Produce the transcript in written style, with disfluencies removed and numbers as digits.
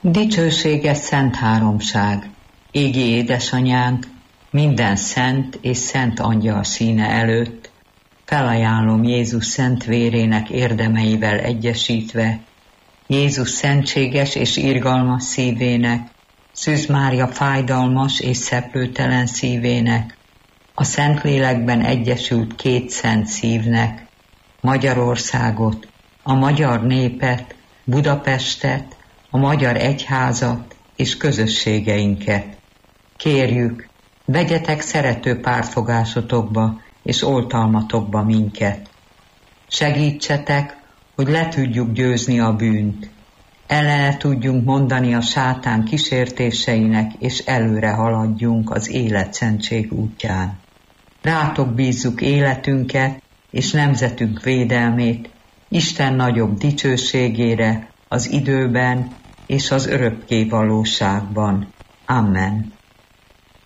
Dicsőséges Szent Háromság, égi édesanyánk, minden szent és szent angyal színe előtt, felajánlom Jézus szent vérének érdemeivel egyesítve, Jézus szentséges és irgalmas szívének, Szűz Mária fájdalmas és szeplőtelen szívének, a Szentlélekben egyesült két szent szívnek, Magyarországot, a magyar népet, Budapestet, a magyar egyházat és közösségeinket. Kérjük, vegyetek szerető pártfogásotokba és oltalmatokba minket. Segítsetek, hogy le tudjuk győzni a bűnt. Ellene tudjunk mondani a sátán kísértéseinek, és előre haladjunk az életszentség útján. Rátok bízzuk életünket és nemzetünk védelmét, Isten nagyobb dicsőségére, az időben és az örökké valóságban. Amen.